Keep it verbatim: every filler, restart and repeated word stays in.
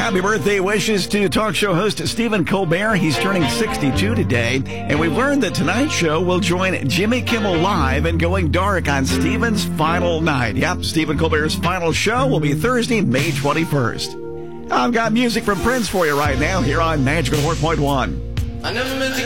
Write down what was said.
Happy birthday wishes to talk show host Stephen Colbert. He's turning sixty-two today. And we've learned that tonight's show will join Jimmy Kimmel Live and Going Dark on Stephen's final night. Yep, Stephen Colbert's final show will be Thursday, May twenty-first. I've got music from Prince for you right now here on Magical four point one. I never meant to